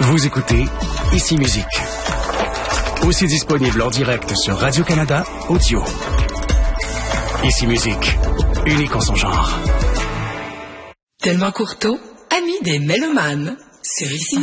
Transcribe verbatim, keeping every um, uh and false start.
Vous écoutez Ici Musique. Aussi disponible en direct sur Radio-Canada Audio. Ici Musique, unique en son genre. Tellement Courteau, ami des mélomanes, sur Ici